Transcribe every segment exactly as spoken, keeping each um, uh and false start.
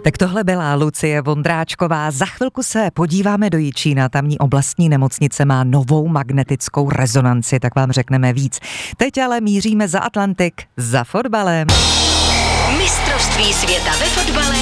Tak tohle byla Lucie Vondráčková. Za chvilku se podíváme do Jičína. Tamní oblastní nemocnice má novou magnetickou rezonanci, tak vám řekneme víc. Teď ale míříme za Atlantik, za fotbalem. Mistrovství světa ve fotbale.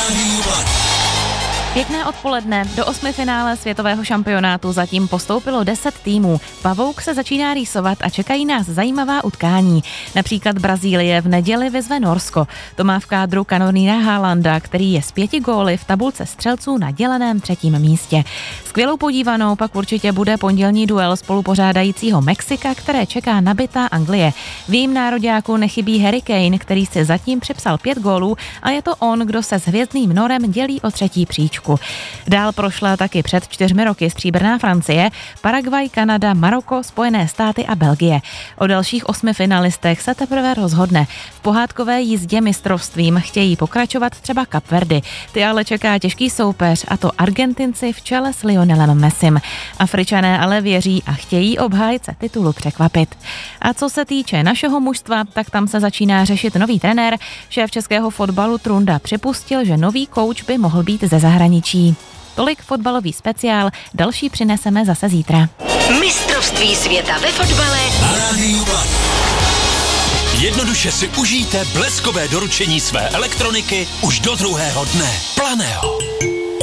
Pěkné odpoledne. Do osmifinále světového šampionátu zatím postoupilo deset týmů. Pavouk se začíná rýsovat a čekají nás zajímavá utkání. Například Brazílie v neděli vyzve Norsko. To má v kádru kanoníra Haalanda, který je s pěti góly v tabulce střelců na děleném třetím místě. Skvělou podívanou pak určitě bude pondělní duel spolupořádajícího Mexika, které čeká nabitá Anglie. V jejím nároďáku nechybí Harry Kane, který si zatím připsal pět gólů a je to on, kdo se s hvězdným norem dělí o třetí příčku. Dál prošla taky před čtyřmi roky stříbrná Francie, Paraguay, Kanada, Maroko, Spojené státy a Belgie. O dalších osmi finalistech se teprve rozhodne. V pohádkové jízdě mistrovstvím chtějí pokračovat třeba Kapverdy. Ty ale čeká těžký soupeř, a to Argentinci v čele s Lionelem Messim. Afričané ale věří a chtějí obhájce titulu překvapit. A co se týče našeho mužstva, tak tam se začíná řešit nový trenér. Šéf českého fotbalu Trunda připustil, že nový kouč by mohl být ze zahraničí. Tolik fotbalový speciál, další přineseme zase zítra. Mistrovství světa ve fotbale. Jednoduše si užijte bleskové doručení své elektroniky už do druhého dne. Planého.